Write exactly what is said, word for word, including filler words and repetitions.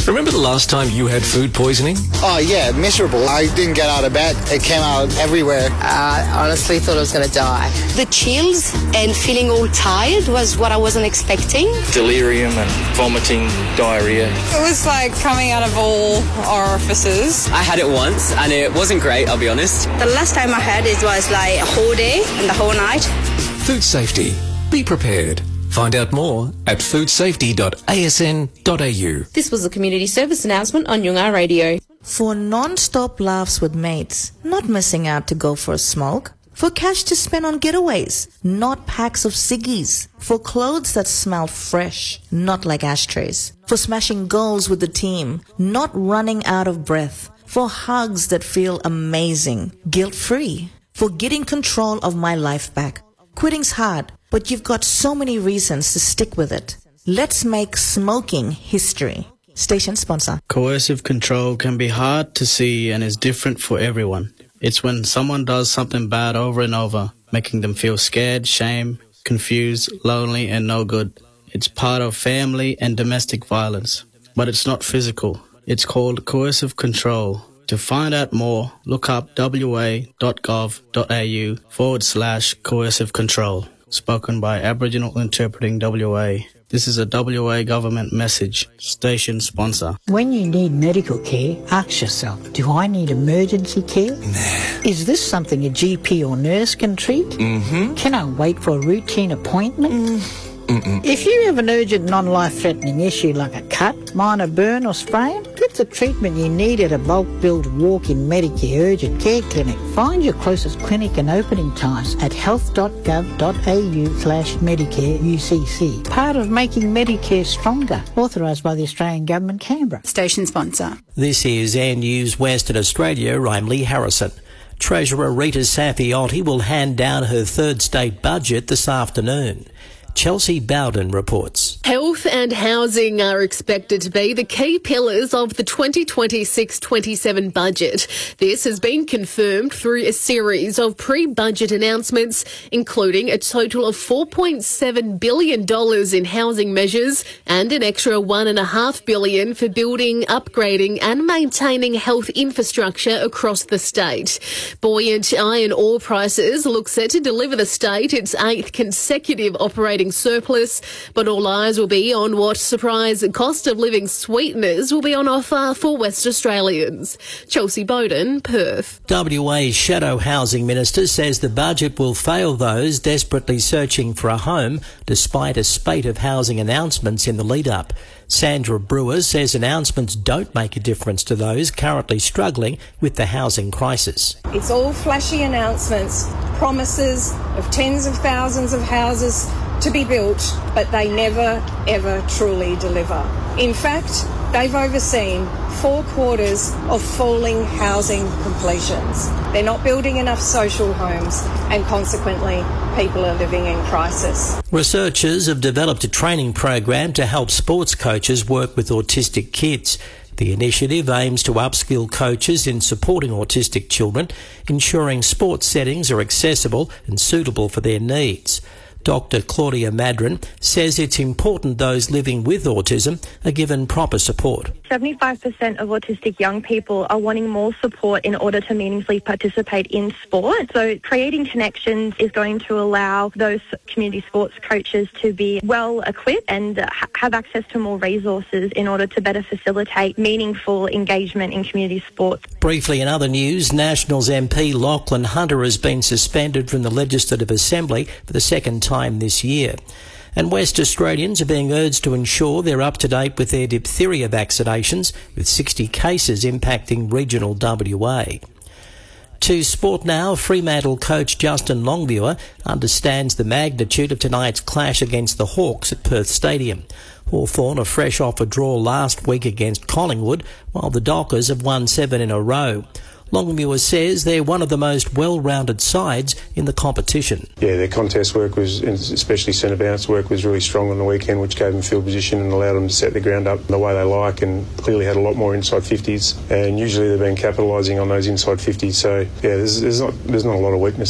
Remember the last time you had food poisoning? Oh, yeah, miserable. I didn't get out of bed. It came out everywhere. I honestly thought I was going to die. The chills and feeling all tired was what I wasn't expecting. Delirium and vomiting, diarrhea. It was like coming out of all orifices. I had it once and it wasn't great, I'll be honest. The last time I had it was like a whole day and the whole night. Food safety. Be prepared. Find out more at food safety dot a s n dot a u. This was a community service announcement on Yunga Radio. For non-stop laughs with mates, not missing out to go for a smoke. For cash to spend on getaways, not packs of ciggies. For clothes that smell fresh, not like ashtrays. For smashing goals with the team, not running out of breath. For hugs that feel amazing, guilt-free. For getting control of my life back. Quitting's hard, but you've got so many reasons to stick with it. Let's make smoking history. Station sponsor. Coercive control can be hard to see and is different for everyone. It's when someone does something bad over and over, making them feel scared, shame, confused, lonely, and no good. It's part of family and domestic violence, but it's not physical. It's called coercive control. To find out more, look up wa.gov.au forward slash coercive control. Spoken by Aboriginal Interpreting W A. This is a W A government message. Station sponsor. When you need medical care, ask yourself, do I need emergency care? Nah. Is this something a G P or nurse can treat? Mm-hmm. Can I wait for a routine appointment? Mm. Mm-mm. If you have an urgent non-life-threatening issue like a cut, minor burn or sprain, get the treatment you need at a bulk-billed walk-in Medicare urgent care clinic. Find your closest clinic and opening times at health.gov.au slash Medicare U C C. Part of making Medicare stronger. Authorised by the Australian Government, Canberra. Station sponsor. This is Air News Western Australia. I'm Lee Harrison. Treasurer Rita Saffioti will hand down her third state budget this afternoon. Chelsea Bowden reports. Health and housing are expected to be the key pillars of the twenty twenty-six twenty-seven budget. This has been confirmed through a series of pre-budget announcements, including a total of four point seven billion dollars in housing measures and an extra one point five billion dollars for building, upgrading and maintaining health infrastructure across the state. Buoyant iron ore prices look set to deliver the state its eighth consecutive operating surplus, but all eyes will be on what surprise cost of living sweeteners will be on offer for West Australians. Chelsea Bowden, Perth. W A's Shadow Housing Minister says the budget will fail those desperately searching for a home, despite a spate of housing announcements in the lead-up. Sandra Brewer says announcements don't make a difference to those currently struggling with the housing crisis. It's all flashy announcements, promises of tens of thousands of houses to be built, but they never, ever truly deliver. In fact, they've overseen four quarters of falling housing completions. They're not building enough social homes, and consequently, people are living in crisis. Researchers have developed a training program to help sports coaches work with autistic kids. The initiative aims to upskill coaches in supporting autistic children, ensuring sports settings are accessible and suitable for their needs. Doctor Claudia Madron says it's important those living with autism are given proper support. seventy-five percent of autistic young people are wanting more support in order to meaningfully participate in sport. So creating connections is going to allow those community sports coaches to be well equipped and ha- have access to more resources in order to better facilitate meaningful engagement in community sports. Briefly in other news, Nationals M P Lachlan Hunter has been suspended from the Legislative Assembly for the second time this year. And West Australians are being urged to ensure they're up to date with their diphtheria vaccinations, with sixty cases impacting regional W A. To sport now, Fremantle coach Justin Longmuir understands the magnitude of tonight's clash against the Hawks at Perth Stadium. Hawthorn are fresh off a draw last week against Collingwood, while the Dockers have won seven in a row. Longmuir says they're one of the most well-rounded sides in the competition. Yeah, their contest work was, especially centre bounce work, was really strong on the weekend, which gave them field position and allowed them to set the ground up the way they like, and clearly had a lot more inside fifties. And usually they've been capitalising on those inside fifties. So yeah, there's, there's not there's not a lot of weakness.